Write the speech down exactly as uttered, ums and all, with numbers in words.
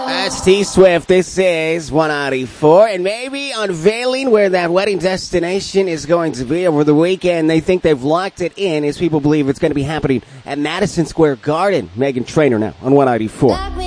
That's T-Swift. This is one ninety-four. And maybe unveiling where that wedding destination is going to be over the weekend. They think they've locked it in as people believe it's going to be happening at Madison Square Garden. Meghan Trainor now on one ninety-four.